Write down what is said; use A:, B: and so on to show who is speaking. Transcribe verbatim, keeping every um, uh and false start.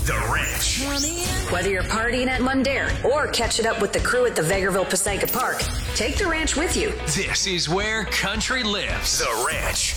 A: The Ranch.
B: Whether you're partying at Mundare or catching up with the crew at the Vegreville Passaica Park, take The Ranch with you.
A: This is where country lives. The Ranch.